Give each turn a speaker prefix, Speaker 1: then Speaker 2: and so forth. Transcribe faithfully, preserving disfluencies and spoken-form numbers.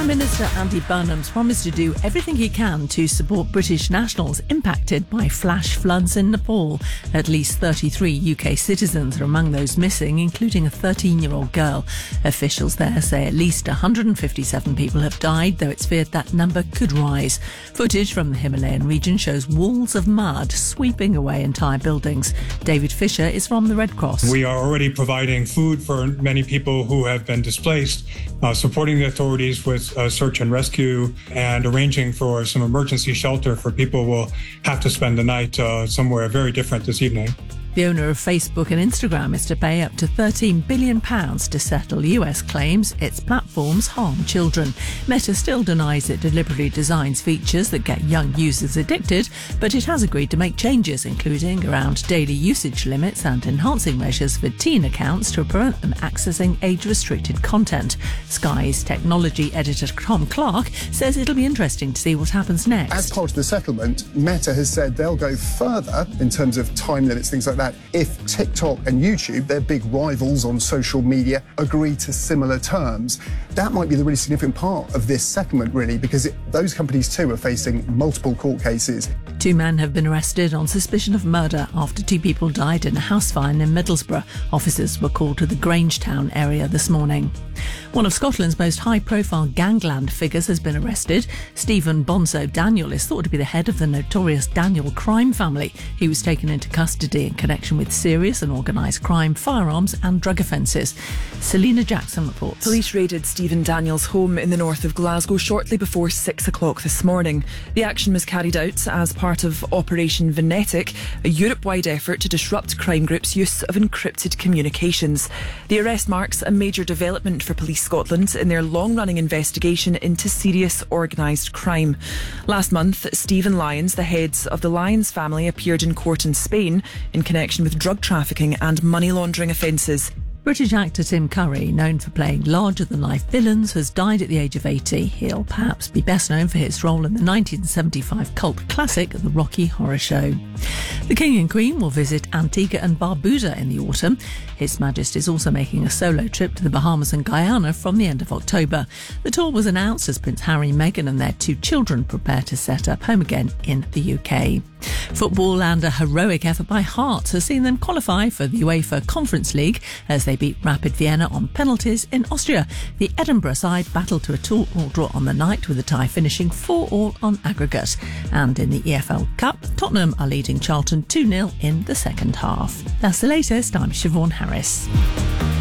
Speaker 1: Prime Minister Andy Burnham's promised to do everything he can to support British nationals impacted by flash floods in Nepal. At least thirty-three U K citizens are among those missing, including a thirteen-year-old girl. Officials there say at least one hundred fifty-seven people have died, though it's feared that number could rise. Footage from the Himalayan region shows walls of mud sweeping away entire buildings. David Fisher is from the Red Cross.
Speaker 2: We are already providing food for many people who have been displaced, uh, supporting the authorities with uh, search and rescue, and arranging for some emergency shelter for people who will have to spend the night uh, somewhere very different this evening.
Speaker 1: The owner of Facebook and Instagram is to pay up to thirteen billion pounds to settle U S claims its platforms harm children. Meta still denies it deliberately designs features that get young users addicted, but it has agreed to make changes, including around daily usage limits and enhancing measures for teen accounts to prevent them accessing age-restricted content. Sky's technology editor Tom Clark says it'll be interesting to see what happens next.
Speaker 3: As part of the settlement, Meta has said they'll go further in terms of time limits, things like that, if TikTok and YouTube, their big rivals on social media, agree to similar terms. That might be the really significant part of this settlement, really, because it, those companies too are facing multiple court cases.
Speaker 1: Two men have been arrested on suspicion of murder after two people died in a house fire in Middlesbrough. Officers were called to the Grangetown area this morning. One of Scotland's most high-profile gangland figures has been arrested. Stephen Bonzo Daniel is thought to be the head of the notorious Daniel crime family. He was taken into custody in connection with serious and organised crime, firearms and drug offences. Selena Jackson reports.
Speaker 4: Police raided Stephen Daniel's home in the north of Glasgow shortly before six o'clock this morning. The action was carried out as part of Operation Venetic, a Europe-wide effort to disrupt crime groups' use of encrypted communications. The arrest marks a major development for Police Scotland in their long-running investigation into serious organised crime. Last month, Stephen Lyons, the head of the Lyons family, appeared in court in Spain in connection with drug trafficking and money laundering offences.
Speaker 1: British actor Tim Curry, known for playing larger-than-life villains, has died at the age of eighty. He'll perhaps be best known for his role in the nineteen seventy-five cult classic The Rocky Horror Show. The King and Queen will visit Antigua and Barbuda in the autumn. His Majesty is also making a solo trip to the Bahamas and Guyana from the end of October. The tour was announced as Prince Harry, Meghan and their two children prepare to set up home again in the U K. Football and a heroic effort by Hearts has seen them qualify for the UEFA Conference League as they beat Rapid Vienna on penalties in Austria. The Edinburgh side battled to a two-all draw on the night, with the tie finishing four all on aggregate. And in the E F L Cup, Tottenham are leading Charlton two nil in the second half. That's the latest. I'm Siobhan Harris.